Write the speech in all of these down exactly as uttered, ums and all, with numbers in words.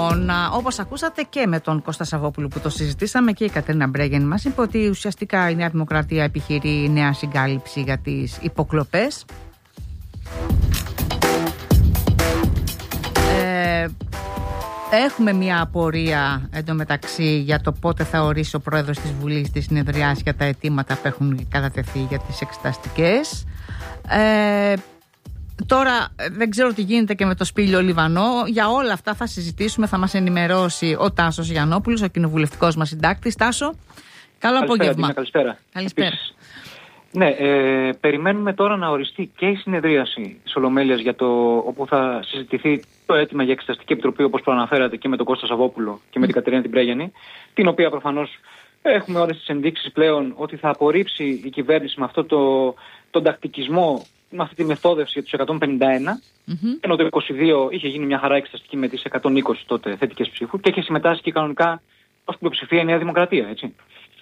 Λοιπόν, όπως ακούσατε και με τον Κώστα Σαββόπουλο που το συζητήσαμε, και η Κατερίνα Μπρέγεν μας είπε ότι ουσιαστικά η Νέα Δημοκρατία επιχειρεί νέα συγκάλυψη για τις υποκλοπές. Ε, έχουμε μια απορία εντωμεταξύ για το πότε θα ορίσει ο πρόεδρος της Βουλής τη συνεδριάση για τα αιτήματα που έχουν κατατεθεί για τις εξεταστικές. Ε, Τώρα δεν ξέρω τι γίνεται και με το Σπήλιο Λιβανό. Για όλα αυτά θα συζητήσουμε, θα μας ενημερώσει ο Τάσος Γιαννόπουλος, ο κοινοβουλευτικός μας συντάκτης. Τάσο, καλό απόγευμα. Καλησπέρα. Καλησπέρα. Ναι, ε, περιμένουμε τώρα να οριστεί και η συνεδρίαση της Ολομέλειας για το, όπου θα συζητηθεί το αίτημα για εξεταστική επιτροπή, όπως προαναφέρατε, και με τον Κώστα Σαββόπουλο και με την Κατερίνα την Πρέγενη, την οποία προφανώς έχουμε όλες τις ενδείξεις πλέον ότι θα απορρίψει η κυβέρνηση με αυτό το, τον τακτικισμό, με αυτή τη μεθόδευση για τους εκατόν πενήντα ένα, mm-hmm. ενώ το είκοσι δύο είχε γίνει μια χαρά εξεταστική με τις εκατόν είκοσι τότε θετικές ψήφους και είχε συμμετάσχει και κανονικά ως πλειοψηφία η Νέα Δημοκρατία, έτσι.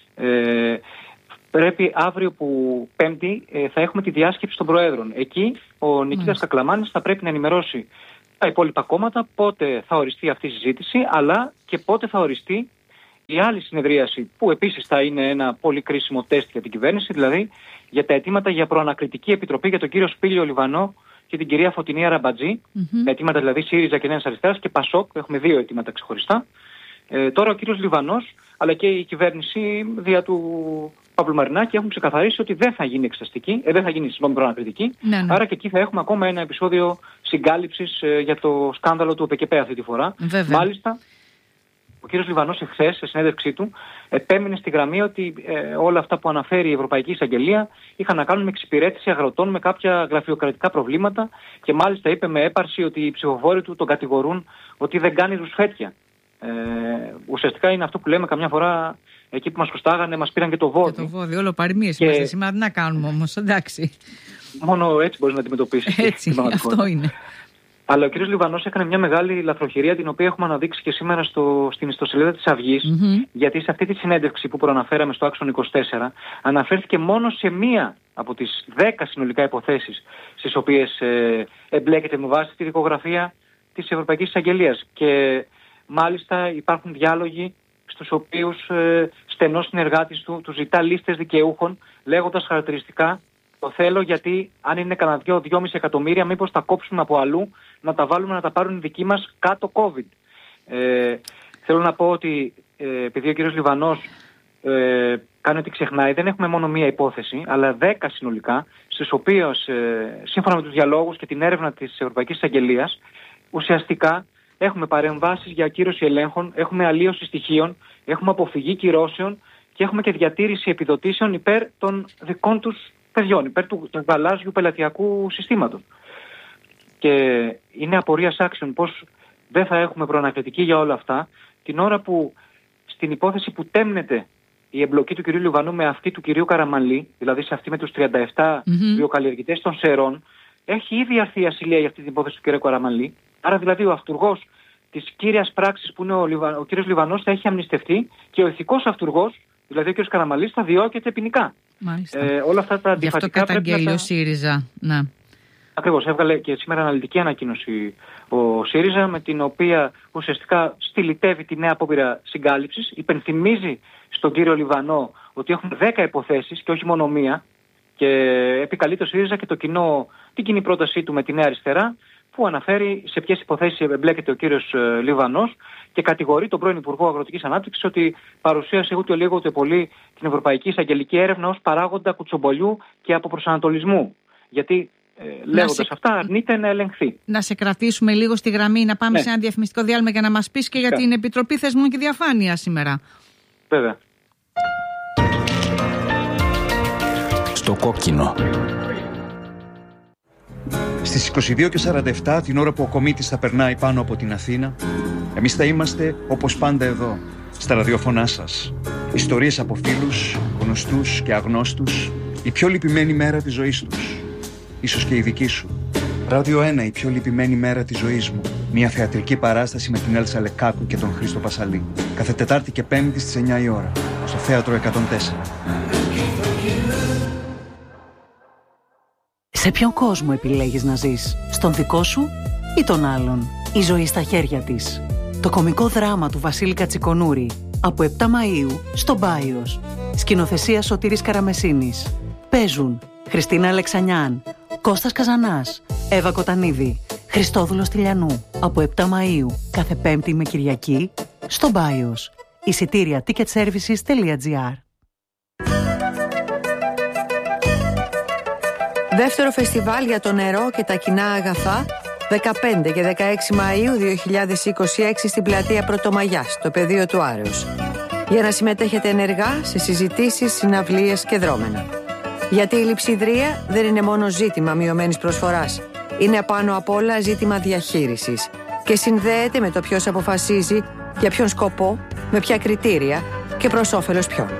Ε, πρέπει αύριο που Πέμπτη ε, θα έχουμε τη διάσκεψη των Προέδρων. Εκεί ο Νικήτας mm. Κακλαμάνης θα πρέπει να ενημερώσει τα υπόλοιπα κόμματα πότε θα οριστεί αυτή η συζήτηση, αλλά και πότε θα οριστεί η άλλη συνεδρίαση, που επίσης θα είναι ένα πολύ κρίσιμο τεστ για την κυβέρνηση, δηλαδή για τα αιτήματα για προανακριτική επιτροπή για τον κύριο Σπήλιο Λιβανό και την κυρία Φωτεινή Ραμπατζή. Mm-hmm. Τα αιτήματα δηλαδή ΣΥΡΙΖΑ και Νέας Αριστεράς και ΠΑΣΟΚ, έχουμε δύο αιτήματα ξεχωριστά. Ε, τώρα ο κύριος Λιβανός αλλά και η κυβέρνηση δια του Παύλου Μαρινάκη έχουν ξεκαθαρίσει ότι δεν θα γίνει εξεταστική, ε, δεν θα γίνει συγγνώμη προανακριτική. Ναι, ναι. Άρα και εκεί θα έχουμε ακόμα ένα επεισόδιο συγκάλυψης ε, για το σκάνδαλο του ΟΠΕΚΕΠΕ αυτή τη φορά. Βέβαια. Μάλιστα, ο κύριος Λιβανός εχθές, σε συνέντευξή του, επέμεινε στη γραμμή ότι ε, όλα αυτά που αναφέρει η Ευρωπαϊκή Εισαγγελία είχαν να κάνουν με εξυπηρέτηση αγροτών με κάποια γραφειοκρατικά προβλήματα και μάλιστα είπε με έπαρση ότι οι ψηφοφόροι του τον κατηγορούν ότι δεν κάνει ρουσφέτια. Ε, ουσιαστικά είναι αυτό που λέμε καμιά φορά, εκεί που μας χρωστάγανε μας πήραν και το βόδι. Και το βόδι, όλο παροιμίες και... είμαστε σήμερα, τι να κάνουμε όμως, εντάξει. Μόνο έτσι μπορείς να αντιμετωπίσεις. Έτσι, αυτό είναι. Αλλά ο κ. Λιβανός έκανε μια μεγάλη λαθροχειρία, την οποία έχουμε αναδείξει και σήμερα στο, στην ιστοσελίδα της Αυγής, mm-hmm. γιατί σε αυτή τη συνέντευξη που προαναφέραμε στο Άξον είκοσι τέσσερα αναφέρθηκε μόνο σε μία από τις δέκα συνολικά υποθέσεις στις οποίες ε, εμπλέκεται με βάση τη δικογραφία της Ευρωπαϊκής Εισαγγελίας. Και μάλιστα υπάρχουν διάλογοι στους οποίους ε, στενός συνεργάτης του του ζητά λίστες δικαιούχων, λέγοντας χαρακτηριστικά: το θέλω γιατί αν είναι κανένα δυο, δυόμισι εκατομμύρια, μήπως τα κόψουμε από αλλού, να τα βάλουμε να τα πάρουν οι δικοί μας κάτω COVID. Ε, θέλω να πω ότι ε, επειδή ο κύριος Λιβανός ε, κάνει ότι ξεχνάει, δεν έχουμε μόνο μία υπόθεση, αλλά δέκα συνολικά, στις οποίες ε, σύμφωνα με τους διαλόγους και την έρευνα της Ευρωπαϊκής Εισαγγελίας, ουσιαστικά έχουμε παρεμβάσεις για ακύρωση ελέγχων, έχουμε αλλίωση στοιχείων, έχουμε αποφυγή κυρώσεων και έχουμε και διατήρηση επιδοτήσεων υπέρ των δικών τους παιδιών, υπέρ του, του γαλάζιου πελατειακού συστήματος. Και είναι απορίας άξιων πως δεν θα έχουμε προανακριτική για όλα αυτά, την ώρα που στην υπόθεση που τέμνεται η εμπλοκή του κυρίου Λιβανού με αυτή του κυρίου Καραμανλή, δηλαδή σε αυτή με τους τριάντα επτά mm-hmm. βιοκαλλιεργητές των Σερών, έχει ήδη αρθεί η ασυλία για αυτή την υπόθεση του κυρίου Καραμανλή. Άρα δηλαδή ο αυτουργός της κύριας πράξης που είναι ο, Λιβα... ο κύριος Λιβανός θα έχει αμνηστευτεί και ο ηθικός αυτουργός, δηλαδή ο κύριος Καραμανλής, θα διώκεται ποινικά. Μάλιστα. Ε, όλα αυτά τα αντιφατικά. Γι' αυτό καταγγέλει ο ΣΥΡΙΖΑ. Ναι. Ακριβώς, έβγαλε και σήμερα αναλυτική ανακοίνωση ο ΣΥΡΙΖΑ, με την οποία ουσιαστικά στυλιτεύει τη νέα απόπειρα συγκάλυψης, υπενθυμίζει στον κύριο Λιβανό ότι έχουν δέκα υποθέσεις και όχι μόνο μία, και επικαλεί το ΣΥΡΙΖΑ και το κοινό, την κοινή πρότασή του με τη Νέα Αριστερά, που αναφέρει σε ποιες υποθέσεις εμπλέκεται ο κύριος Λιβανός και κατηγορεί τον πρώην Υπουργό Αγροτικής Ανάπτυξης ότι παρουσίασε ούτε λίγο ούτε πολύ την Ευρωπαϊκή Εισαγγελική Έρευνα ως παράγοντα κουτσομπολιού και αποπροσανατολισμού. Γιατί ε, λέγοντας σε... αυτά αρνείται να ελεγχθεί. Να σε κρατήσουμε λίγο στη γραμμή, να πάμε ναι. σε ένα διαφημιστικό διάλειμμα για να μας πεις και για την Επιτροπή Θεσμών και Διαφάνειας σήμερα. Βέβαια. Στο κόκκινο. Στις είκοσι δύο και σαράντα επτά, την ώρα που ο κομίτης θα περνάει πάνω από την Αθήνα, εμείς θα είμαστε όπως πάντα εδώ, στα ραδιοφωνά σας. Ιστορίες από φίλους, γνωστούς και αγνώστους, η πιο λυπημένη μέρα της ζωής τους. Ίσως και η δική σου. Ράδιο ένα, η πιο λυπημένη μέρα της ζωής μου. Μια θεατρική παράσταση με την Έλσα Λεκάκου και τον Χρήστο Πασαλή. Κάθε Τετάρτη και Πέμπτη στις εννιά η ώρα, στο Θέατρο εκατόν τέσσερα. Σε ποιον κόσμο επιλέγεις να ζεις, στον δικό σου ή τον άλλον? Η ζωή στα χέρια της. Το κωμικό δράμα του Βασίλη Κατσικονούρη. Από επτά Μαΐου στο Μπάιος. Σκηνοθεσία Σωτήρης Καραμεσίνης. Παίζουν Χριστίνα Αλεξανιάν, Κώστας Καζανάς, Εύα Κοτανίδη, Χριστόδουλος Τηλιανού. Από επτά Μαΐου κάθε Πέμπτη με Κυριακή στο Μπάιος. Εισιτήρια ticketservices τελεία gr. Δεύτερο φεστιβάλ για το νερό και τα κοινά αγαθά, δεκαπέντε και δεκαέξι Μαΐου δύο χιλιάδες είκοσι έξι στην πλατεία Πρωτομαγιάς, στο πεδίο του Άρεως. Για να συμμετέχετε ενεργά σε συζητήσεις, συναυλίες και δρόμενα. Γιατί η λειψιδρία δεν είναι μόνο ζήτημα μειωμένης προσφοράς. Είναι πάνω απ' όλα ζήτημα διαχείρισης και συνδέεται με το ποιος αποφασίζει, για ποιον σκοπό, με ποια κριτήρια και προς όφελος ποιον.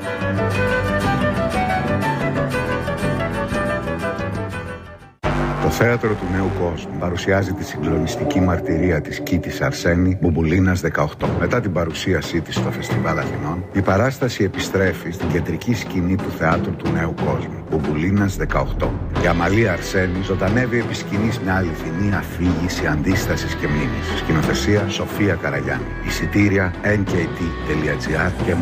Το θέατρο του Νέου Κόσμου παρουσιάζει τη συγκλονιστική μαρτυρία της Κίτης Αρσένη Μπουμπουλίνας δεκαοκτώ. Μετά την παρουσίασή της στο Φεστιβάλ Αθηνών, η παράσταση επιστρέφει στην κεντρική σκηνή του θεάτρου του Νέου Κόσμου. Μπουμπουλίνας δεκαοκτώ. Η Αμαλία Αρσένη ζωντανεύει επί σκηνής μια αληθινή αφήγηση αντίστασης και μνήμης. Σκηνοθεσία Σοφία Καραγιάννη. Εισιτήρια εν κέι τι τελεία τζι άρ και